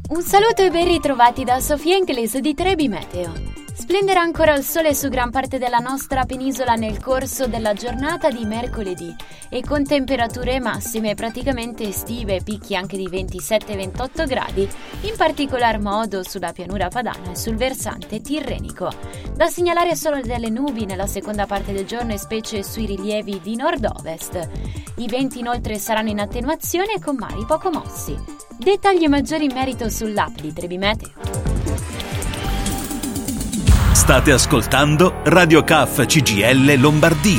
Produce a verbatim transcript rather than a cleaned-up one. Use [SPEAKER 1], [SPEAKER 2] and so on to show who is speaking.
[SPEAKER 1] Un saluto e ben ritrovati da Sofia Inglese di Trebi Meteo. Splenderà ancora il sole su gran parte della nostra penisola nel corso della giornata di mercoledì e con temperature massime praticamente estive, picchi anche di ventisette ventotto gradi, in particolar modo sulla pianura padana e sul versante tirrenico. Da segnalare solo delle nubi nella seconda parte del giorno e specie sui rilievi di nord-ovest. I venti inoltre saranno in attenuazione con mari poco mossi. Dettagli maggiori in merito sull'app di Trebi Meteo.
[SPEAKER 2] State ascoltando Radio K C G I L Lombardia.